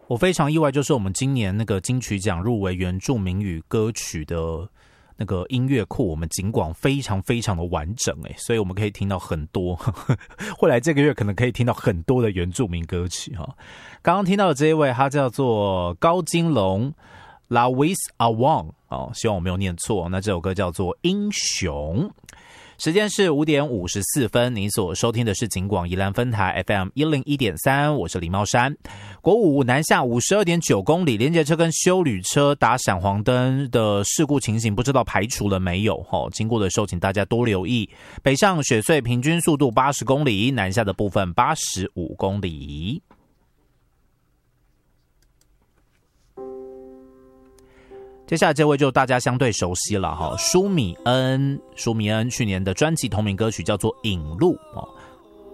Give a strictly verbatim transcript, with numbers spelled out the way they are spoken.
我非常意外，就是我们今年那个金曲奖入围原住民语歌曲的那个音乐库，我们警广非常非常的完整诶，所以我们可以听到很多，呵呵未来这个月可能可以听到很多的原住民歌曲哈。刚刚听到的这一位，他叫做高金龙 Lawis Awang 哦，希望我没有念错。那这首歌叫做《英雄》。时间是五点五十四分，你所收听的是警广宜兰分台 F M 一零一点三，我是李茂山。国五南下五十二点九公里，连接车跟休旅车打闪黄灯的事故情形，不知道排除了没有？哦，经过的时候，请大家多留意。北上雪隧平均速度八十公里，南下的部分八十五公里。接下来这位就大家相对熟悉了哈，舒米恩，舒米恩去年的专辑同名歌曲叫做《引路》哦。